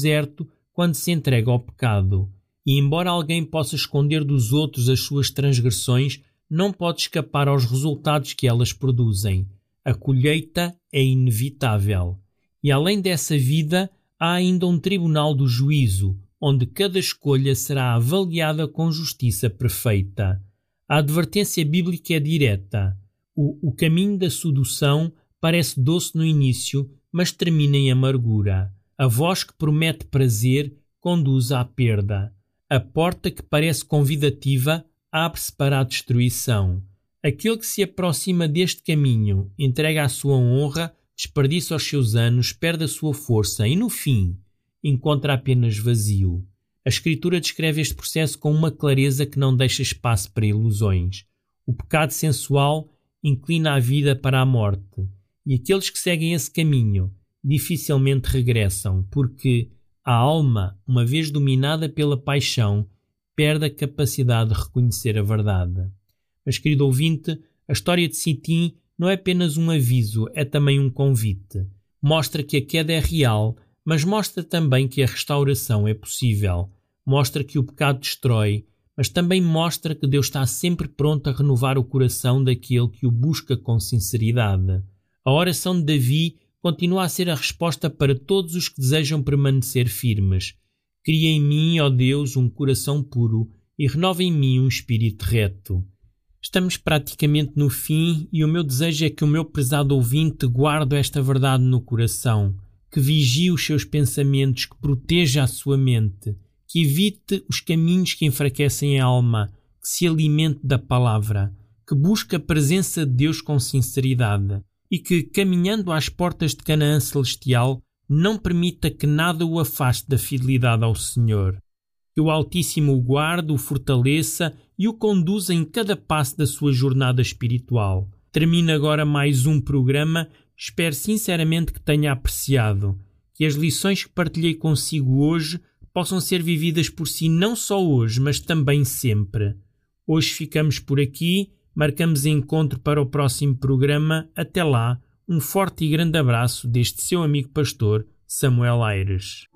deserto quando se entrega ao pecado. E embora alguém possa esconder dos outros as suas transgressões, não pode escapar aos resultados que elas produzem. A colheita é inevitável. E além dessa vida, há ainda um tribunal do juízo, onde cada escolha será avaliada com justiça perfeita. A advertência bíblica é direta. O caminho da sedução parece doce no início, mas termina em amargura. A voz que promete prazer conduz à perda. A porta que parece convidativa abre-se para a destruição. Aquele que se aproxima deste caminho entrega a sua honra, desperdiça os seus anos, perde a sua força e, no fim, encontra apenas vazio. A Escritura descreve este processo com uma clareza que não deixa espaço para ilusões. O pecado sensual inclina a vida para a morte, e aqueles que seguem esse caminho dificilmente regressam, porque a alma, uma vez dominada pela paixão, perde a capacidade de reconhecer a verdade. Mas, querido ouvinte, a história de Sitim não é apenas um aviso, é também um convite. Mostra que a queda é real, mas mostra também que a restauração é possível. Mostra que o pecado destrói, mas também mostra que Deus está sempre pronto a renovar o coração daquele que o busca com sinceridade. A oração de Davi continua a ser a resposta para todos os que desejam permanecer firmes. Cria em mim, ó Deus, um coração puro e renova em mim um espírito reto. Estamos praticamente no fim e o meu desejo é que o meu prezado ouvinte guarde esta verdade no coração, que vigie os seus pensamentos, que proteja a sua mente, que evite os caminhos que enfraquecem a alma, que se alimente da palavra, que busque a presença de Deus com sinceridade e que, caminhando às portas de Canaã celestial, não permita que nada o afaste da fidelidade ao Senhor. Que o Altíssimo o guarde, o fortaleça e o conduza em cada passo da sua jornada espiritual. Termina agora mais um programa. Espero sinceramente que tenha apreciado, que as lições que partilhei consigo hoje possam ser vividas por si não só hoje, mas também sempre. Hoje ficamos por aqui, marcamos encontro para o próximo programa. Até lá, um forte e grande abraço deste seu amigo pastor, Samuel Aires.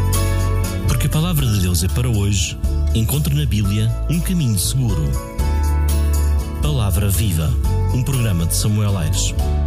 Porque a palavra de Deus é para hoje, encontre na Bíblia um caminho seguro. Palavra Viva, um programa de Samuel Aires.